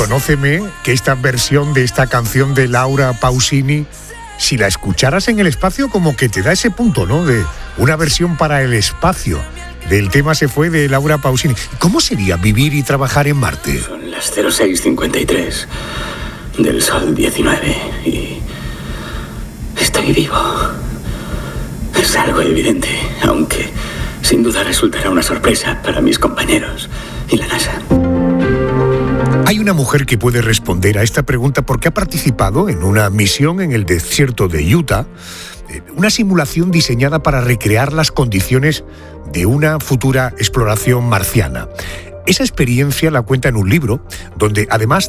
reconóceme que esta versión de esta canción de Laura Pausini, si la escucharas en el espacio, como que te da ese punto, ¿no? De una versión para el espacio del tema Se fue de Laura Pausini. ¿Cómo sería vivir y trabajar en Marte? Son las 06:53 del Sol 19 y estoy vivo. Es algo evidente, aunque sin duda resultará una sorpresa para mis compañeros y la NASA. Hay una mujer que puede responder a esta pregunta porque ha participado en una misión en el desierto de Utah, una simulación diseñada para recrear las condiciones de una futura exploración marciana. Esa experiencia la cuenta en un libro donde, además